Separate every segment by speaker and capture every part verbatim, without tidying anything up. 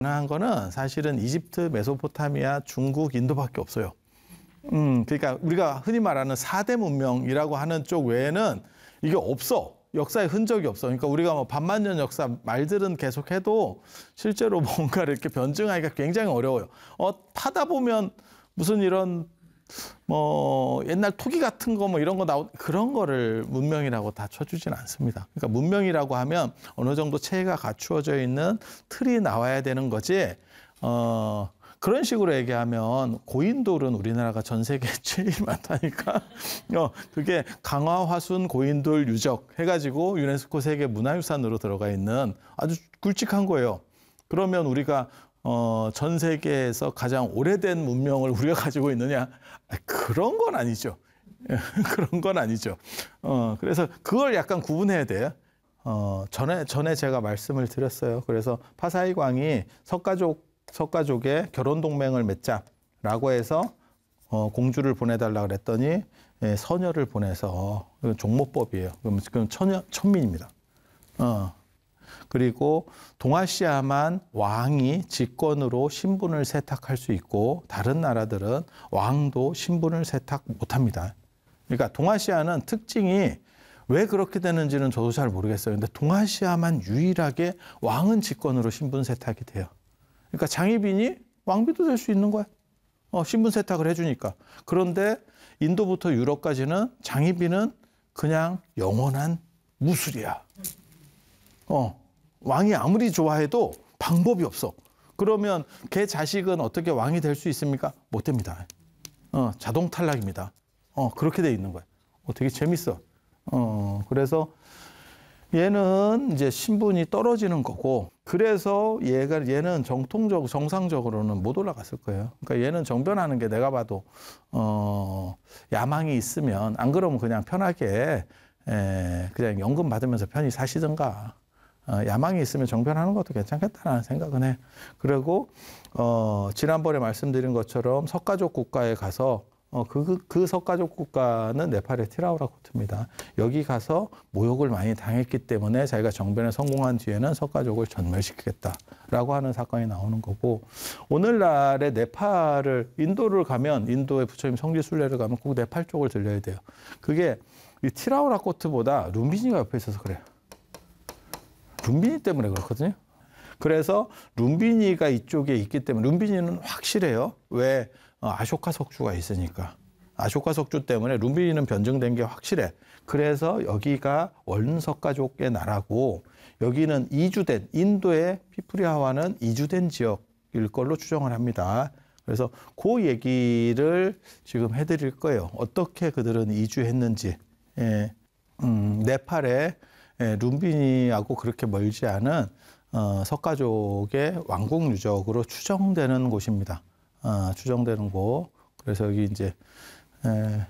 Speaker 1: 한 거는 사실은 이집트, 메소포타미아, 중국, 인도밖에 없어요. 음, 그러니까 우리가 흔히 말하는 사 대 문명이라고 하는 쪽 외에는 이게 없어. 역사의 흔적이 없어. 그러니까 우리가 뭐 반만년 역사 말들은 계속해도 실제로 뭔가를 이렇게 변증하기가 굉장히 어려워요. 어, 타다 보면 무슨 이런 뭐 옛날 토기 같은 거 뭐 이런 거 나오 그런 거를 문명이라고 다 쳐주진 않습니다. 그러니까 문명이라고 하면 어느 정도 체계가 갖추어져 있는 틀이 나와야 되는 거지. 어, 그런 식으로 얘기하면 고인돌은 우리나라가 전 세계에 제일 많다니까. 어, 그게 강화 화순 고인돌 유적 해가지고 유네스코 세계 문화유산으로 들어가 있는 아주 굵직한 거예요. 그러면 우리가 어, 전 세계에서 가장 오래된 문명을 우리가 가지고 있느냐? 그런 건 아니죠. 그런 건 아니죠. 어, 그래서 그걸 약간 구분해야 돼요. 어, 전에, 전에 제가 말씀을 드렸어요. 그래서 파사이 광이 석가족, 석가족의 결혼 동맹을 맺자라고 해서 어, 공주를 보내달라 그랬더니 예, 서녀를 보내서 종모법이에요. 그럼 지금 천여, 천민입니다. 어. 그리고 동아시아만 왕이 직권으로 신분을 세탁할 수 있고 다른 나라들은 왕도 신분을 세탁 못합니다. 그러니까 동아시아는 특징이 왜 그렇게 되는지는 저도 잘 모르겠어요. 근데 동아시아만 유일하게 왕은 직권으로 신분 세탁이 돼요. 그러니까 장희빈이 왕비도 될 수 있는 거야. 어, 신분 세탁을 해주니까. 그런데 인도부터 유럽까지는 장희빈은 그냥 영원한 무술이야. 어. 왕이 아무리 좋아해도 방법이 없어. 그러면 걔 자식은 어떻게 왕이 될 수 있습니까? 못 됩니다. 어, 자동 탈락입니다. 어, 그렇게 돼 있는 거야. 어, 되게 재밌어. 어, 그래서 얘는 이제 신분이 떨어지는 거고, 그래서 얘가, 얘는 정통적, 정상적으로는 못 올라갔을 거예요. 그러니까 얘는 정변하는 게 내가 봐도, 어, 야망이 있으면, 안 그러면 그냥 편하게, 에, 그냥 연금 받으면서 편히 사시든가. 어, 야망이 있으면 정변하는 것도 괜찮겠다라는 생각은 해. 그리고 어, 지난번에 말씀드린 것처럼 석가족 국가에 가서 어, 그, 그, 그 석가족 국가는 네팔의 티라우라코트입니다. 여기 가서 모욕을 많이 당했기 때문에 자기가 정변에 성공한 뒤에는 석가족을 전멸시키겠다라고 하는 사건이 나오는 거고, 오늘날의 네팔을, 인도를 가면, 인도의 부처님 성지 순례를 가면 꼭 네팔 쪽을 들려야 돼요. 그게 이 티라우라코트보다 룸비니가 옆에 있어서 그래요. 룸비니 때문에 그렇거든요. 그래서 룸비니가 이쪽에 있기 때문에, 룸비니는 확실해요. 왜? 아쇼카 석주가 있으니까. 아쇼카 석주 때문에 룸비니는 변증된 게 확실해. 그래서 여기가 원석가족의 나라고, 여기는 이주된, 인도의 피프리하와는 이주된 지역일 걸로 추정을 합니다. 그래서 그 얘기를 지금 해드릴 거예요. 어떻게 그들은 이주했는지. 예. 음, 네팔에 예, 룸비니하고 그렇게 멀지 않은 어, 석가족의 왕궁 유적으로 추정되는 곳입니다. 어, 추정되는 곳. 그래서 여기 이제 에,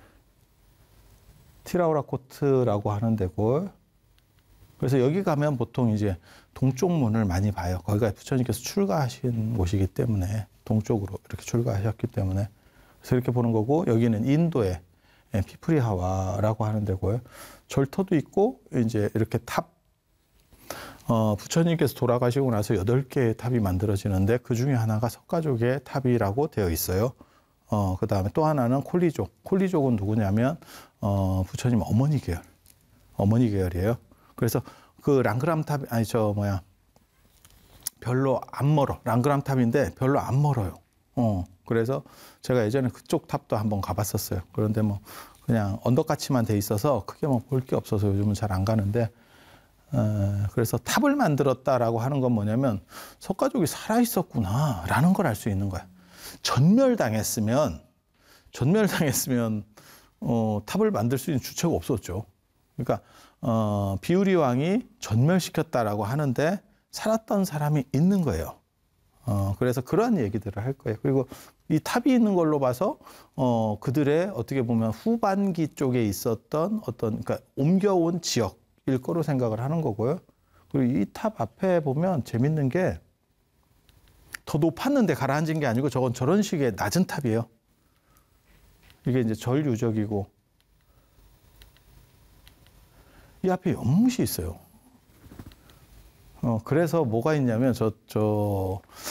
Speaker 1: 티라우라코트라고 하는 데고. 그래서 여기 가면 보통 이제 동쪽 문을 많이 봐요. 거기가 부처님께서 출가하신 곳이기 때문에, 동쪽으로 이렇게 출가하셨기 때문에. 그래서 이렇게 보는 거고, 여기는 인도의 예, 피프리하와라고 하는 데고요. 절터도 있고, 이제 이렇게 탑, 어, 부처님께서 돌아가시고 나서 여덟 개의 탑이 만들어지는데, 그 중에 하나가 석가족의 탑이라고 되어 있어요. 어, 그 다음에 또 하나는 콜리족. 콜리족은 누구냐면, 어, 부처님 어머니 계열. 어머니 계열이에요. 그래서 그 랑그람 탑, 아니, 저, 뭐야. 별로 안 멀어. 랑그람 탑인데 별로 안 멀어요. 어, 그래서 제가 예전에 그쪽 탑도 한번 가봤었어요. 그런데 뭐 그냥 언덕같이만 돼 있어서 크게 뭐 볼 게 없어서 요즘은 잘 안 가는데, 어, 그래서 탑을 만들었다라고 하는 건 뭐냐면 석가족이 살아있었구나 라는 걸 알 수 있는 거야. 전멸당했으면 전멸당했으면 어, 탑을 만들 수 있는 주체가 없었죠. 그러니까 어, 비우리 왕이 전멸시켰다라고 하는데 살았던 사람이 있는 거예요. 어, 그래서 그러한 얘기들을 할 거예요. 그리고 이 탑이 있는 걸로 봐서, 어, 그들의 어떻게 보면 후반기 쪽에 있었던 어떤, 그러니까 옮겨온 지역일 거로 생각을 하는 거고요. 그리고 이 탑 앞에 보면 재밌는 게, 더 높았는데 가라앉은 게 아니고 저건 저런 식의 낮은 탑이에요. 이게 이제 절 유적이고, 이 앞에 연못이 있어요. 어, 그래서 뭐가 있냐면, 저, 저,